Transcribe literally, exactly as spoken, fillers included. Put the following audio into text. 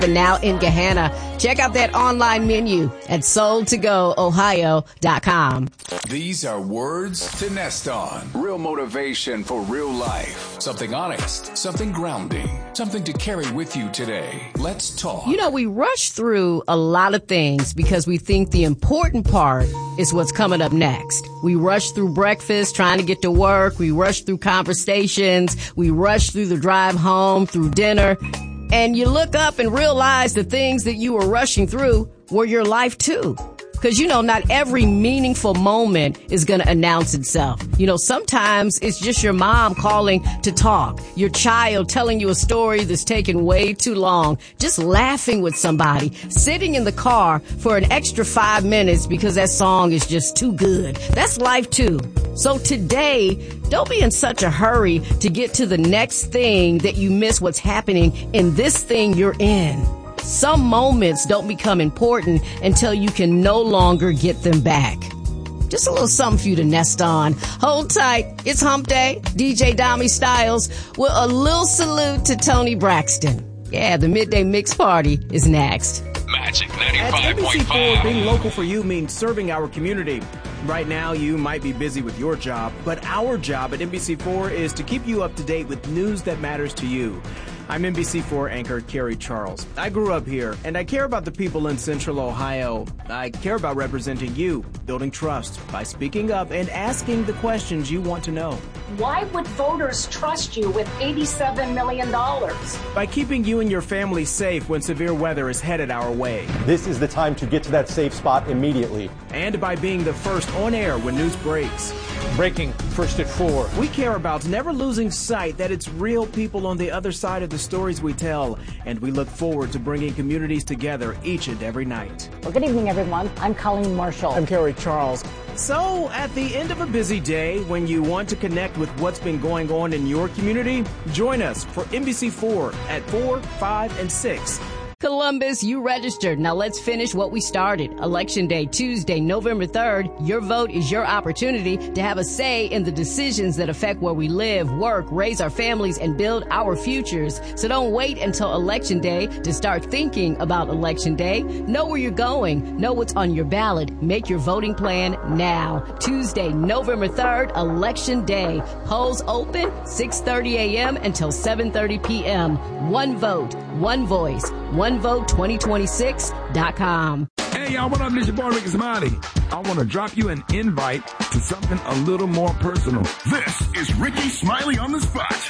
and now in Gahanna. Check out that online menu at sold to go ohio dot com. These are words to nest on. Real motivation for real life. Something honest, something grounding, something to carry with you today. Let's talk. You know, we rush through a lot of things because we think the important part is what's coming up next. We rush through breakfast trying to get to work. We rush through conversations. We rush through the drive home, through dinner. And you look up and realize the things that you were rushing through were your life too. Because, you know, not every meaningful moment is going to announce itself. You know, sometimes it's just your mom calling to talk, your child telling you a story that's taken way too long, just laughing with somebody, sitting in the car for an extra five minutes because that song is just too good. That's life too. So today, don't be in such a hurry to get to the next thing that you miss what's happening in this thing you're in. Some moments don't become important until you can no longer get them back. Just a little something for you to nest on. Hold tight. It's Hump Day. D J Dami Styles with a little salute to Tony Braxton. Yeah, the Midday Mix Party is next. Magic ninety-five point five. At N B C four, being local for you means serving our community. Right now, you might be busy with your job, but our job at N B C four is to keep you up to date with news that matters to you. I'm N B C four anchor Kerry Charles. I grew up here, and I care about the people in Central Ohio. I care about representing you, building trust by speaking up and asking the questions you want to know. Why would voters trust you with eighty-seven million dollars? By keeping you and your family safe when severe weather is headed our way. This is the time to get to that safe spot immediately. And by being the first on air when news breaks. Breaking first at four. We care about never losing sight that it's real people on the other side of the stories we tell, and we look forward to bringing communities together each and every night. Well, good evening, everyone. I'm Colleen Marshall. I'm Kerry Charles. So, at the end of a busy day, when you want to connect with what's been going on in your community, join us for N B C four at four, five, and six. Columbus, you registered. Now let's finish what we started. Election Day, Tuesday, November third. Your vote is your opportunity to have a say in the decisions that affect where we live, work, raise our families, and build our futures. So don't wait until Election Day to start thinking about Election Day. Know where you're going. Know what's on your ballot. Make your voting plan now. Tuesday, November third, Election Day. Polls open six thirty a.m. until seven thirty p.m. One vote, one voice, one vote twenty twenty-six dot com. Hey, y'all, what up? This your boy, Ricky Smiley. I want to drop you an invite to something a little more personal. This is Ricky Smiley on the Spot.